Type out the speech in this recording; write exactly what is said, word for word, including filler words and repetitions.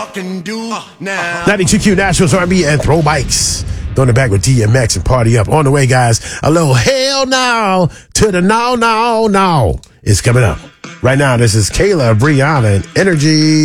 y'all can do now. ninety-two Q Nationals, R and B, and Throw Bikes. Throwing it back with D M X and Party Up. On the way, guys. A little hell no to the no, no, no is coming up. Right now, this is Kayla, Brianna, and Energy.